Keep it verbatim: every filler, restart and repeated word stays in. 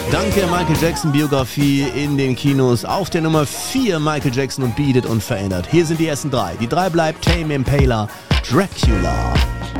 Dank der Michael Jackson Biografie in den Kinos. Auf der Nummer vier Michael Jackson und Beat It unverändert. Hier sind die ersten drei. Die drei bleibt Tame Impala, Dracula.